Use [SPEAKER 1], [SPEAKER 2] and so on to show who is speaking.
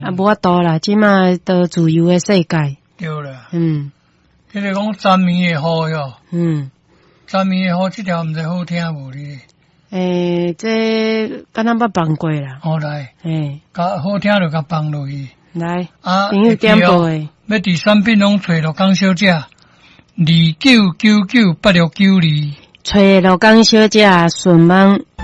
[SPEAKER 1] 啊，无法度啦，即马都自由的世界。
[SPEAKER 2] 对啦。
[SPEAKER 1] 迄
[SPEAKER 2] 个讲三暝的雨哟。三暝的雨这条毋知好听无哩？
[SPEAKER 1] 这敢若捌放过啦。
[SPEAKER 2] 好来。甲好听就甲放落去。
[SPEAKER 1] 来，朋友点播的。
[SPEAKER 2] 要伫产品拢找罗江小姐，29998692。
[SPEAKER 1] 找罗江小姐，顺丰。